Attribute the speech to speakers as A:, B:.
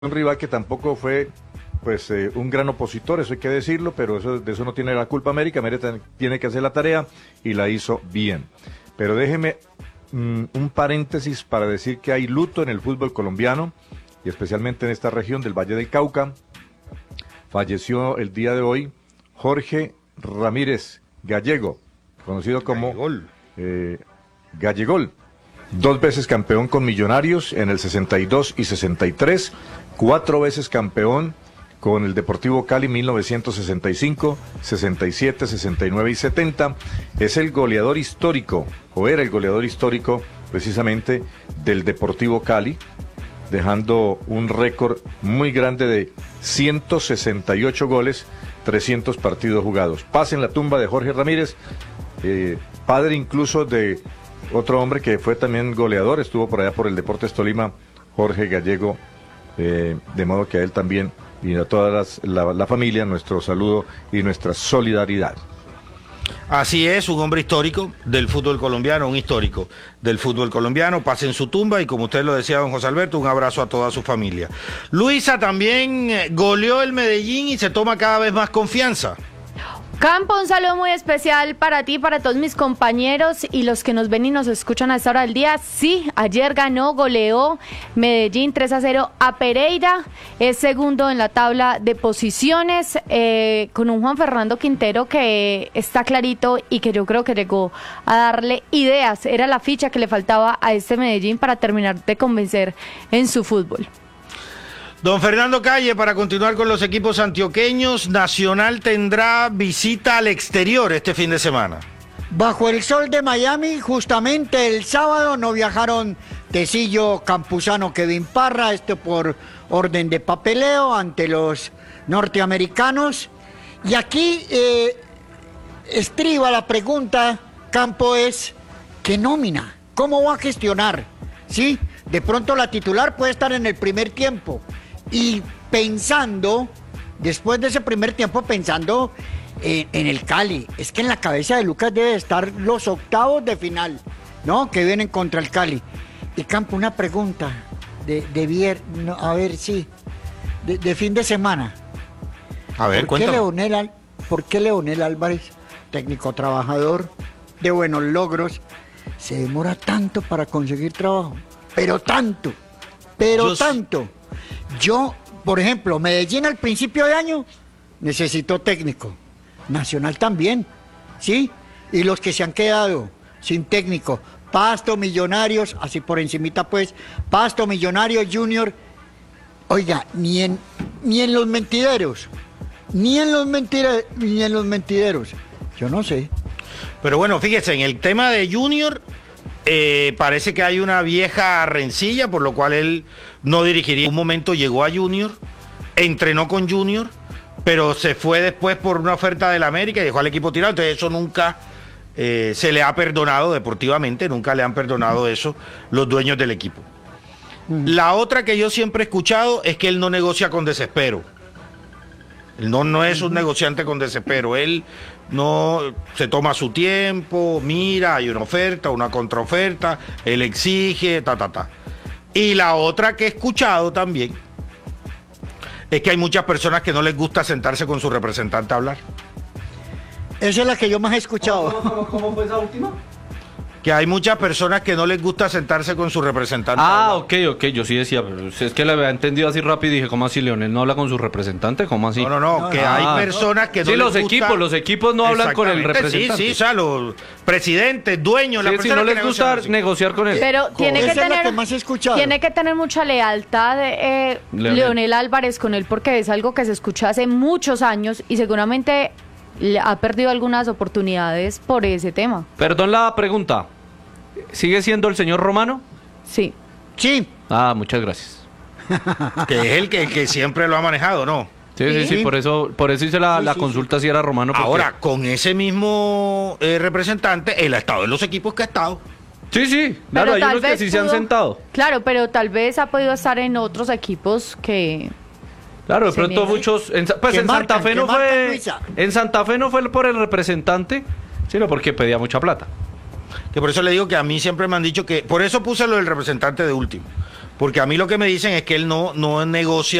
A: Un rival que tampoco fue un gran opositor, eso hay que decirlo, pero de eso no tiene la culpa América. América tiene que hacer la tarea y la hizo bien. Pero déjeme un paréntesis para decir que hay luto en el fútbol colombiano y especialmente en esta región del Valle del Cauca. Falleció el día de hoy Jorge Ramírez Gallego, conocido como Gallegol. 2 veces campeón con Millonarios en el 62 y 63, 4 veces campeón con el Deportivo Cali 1965, 67, 69 y 70. Es el goleador histórico, o era el goleador histórico precisamente del Deportivo Cali, dejando un récord muy grande de 168 goles, 300 partidos jugados. Paz en la tumba de Jorge Ramírez, padre incluso de otro hombre que fue también goleador, estuvo por allá por el Deportes Tolima, Jorge Gallego, de modo que a él también y a toda la familia nuestro saludo y nuestra solidaridad.
B: Así es, un hombre histórico del fútbol colombiano, un histórico del fútbol colombiano, pase en su tumba y como usted lo decía, don José Alberto, un abrazo a toda su familia. Luisa también goleó el Medellín y se toma cada vez más confianza.
C: Campo, un saludo muy especial para ti, para todos mis compañeros y los que nos ven y nos escuchan a esta hora del día. Sí, ayer goleó Medellín 3-0 a Pereira, es segundo en la tabla de posiciones, con un Juan Fernando Quintero que está clarito y que yo creo que llegó a darle ideas. Era la ficha que le faltaba a este Medellín para terminar de convencer en su fútbol.
B: Don Fernando Calle, para continuar con los equipos antioqueños, Nacional tendrá visita al exterior este fin de semana.
D: Bajo el sol de Miami, justamente el sábado no viajaron Tecillo, Campuzano, Kevin Parra, esto por orden de papeleo ante los norteamericanos. Y aquí estriba la pregunta, Campo, es ¿qué nómina? ¿Cómo va a gestionar? ¿Sí? De pronto la titular puede estar en el primer tiempo. Y pensando, después de ese primer tiempo, pensando en el Cali, es que en la cabeza de Lucas debe estar los octavos de final, ¿no? Que vienen contra el Cali. Y Campo, una pregunta de fin de semana.
B: A ver, cuéntame.
D: ¿Por qué Leonel Álvarez, técnico trabajador, de buenos logros, se demora tanto para conseguir trabajo? Tanto. Yo, por ejemplo, Medellín al principio de año necesitó técnico. Nacional también, ¿sí? Y los que se han quedado sin técnico, Pasto, Millonarios, así por encimita pues, Pasto, Millonarios, Junior. Oiga, ni en los mentideros, yo no sé.
B: Pero bueno, fíjese, en el tema de Junior, parece que hay una vieja rencilla, por lo cual él no dirigiría. En un momento llegó a Junior, entrenó con Junior, pero se fue después por una oferta del América y dejó al equipo tirado. Entonces eso nunca se le ha perdonado deportivamente, nunca le han perdonado eso los dueños del equipo. La otra que yo siempre he escuchado es que él no negocia con desespero. Él no es un negociante con desespero, él no se toma su tiempo, mira, hay una oferta, una contraoferta, él exige, Y la otra que he escuchado también es que hay muchas personas que no les gusta sentarse con su representante a hablar.
D: Esa es la que yo más he escuchado.
E: ¿Cómo fue esa última?
B: Que hay muchas personas que no les gusta sentarse con su representante.
E: Ok, yo sí decía, pero es que le había entendido así rápido y dije, ¿cómo así Leonel no habla con su representante? ¿Cómo así?
B: No, que hay personas que no
E: les
B: gusta.
E: Sí, los equipos no hablan con el representante.
B: Sí, o sea, los presidentes, dueños,
E: sí, no les gusta negociar con él.
C: Pero tiene que
D: Esa es la
C: tener,
D: que más he escuchado.
C: tiene que tener mucha lealtad Leonel Álvarez con él, porque es algo que se escucha hace muchos años y seguramente ha perdido algunas oportunidades por ese tema.
E: Perdón la pregunta. ¿Sigue siendo el señor Romano?
C: Sí.
D: Sí.
E: Muchas gracias.
B: Que es el que siempre lo ha manejado, ¿no?
E: Sí, por eso hice la consulta si era Romano. Porque...
B: Ahora, con ese mismo representante, él ha estado en los equipos que ha estado.
E: Sí, claro, hay unos que sí se han sentado.
C: Claro, pero tal vez ha podido estar en otros equipos que...
E: Claro, de pronto muchos... En Santa Fe no fue... En Santa Fe no fue por el representante, sino porque pedía mucha plata.
B: Que por eso le digo que a mí siempre me han dicho que... Por eso puse lo del representante de último. Porque a mí lo que me dicen es que él no negocia